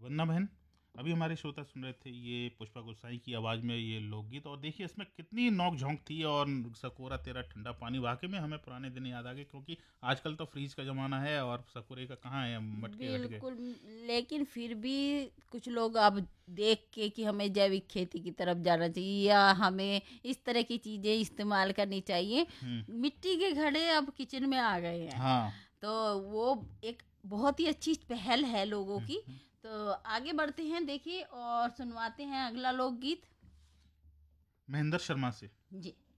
वंदना बहन, अभी हमारे श्रोता सुन रहे थे ये पुष्पा गोसाई की आवाज़ में ये लोकगीत, और देखिए इसमें कितनी नोक झोंक थी। और सकोरा तेरा ठंडा पानी, वाकई में हमें पुराने दिन याद आ गए, क्योंकि आजकल तो फ्रीज का ज़माना है और सकोरे का कहाँ है, मटके हट गए। बिल्कुल। लेकिन फिर भी कुछ लोग अब देख के कि हमें जैविक खेती की तरफ जाना चाहिए या हमें इस तरह की चीज़ें इस्तेमाल करनी चाहिए। हम्म। मिट्टी के घड़े अब किचन में आ गए हैं, हाँ। तो वो एक बहुत ही अच्छी पहल है लोगों हम्म, की। हम्म। तो आगे बढ़ते हैं, देखिए और सुनवाते हैं अगला लोकगीत। महेंद्र शर्मा से। जी।